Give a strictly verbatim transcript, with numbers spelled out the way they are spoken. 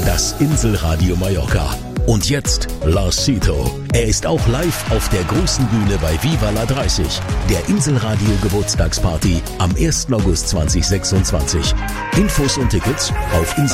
das Inselradio Mallorca. Und jetzt Lars Sito. Er ist auch live auf der großen Bühne bei Viva la dreißig, der Inselradio Geburtstagsparty am ersten August zweitausendsechsundzwanzig. Infos und Tickets auf Insel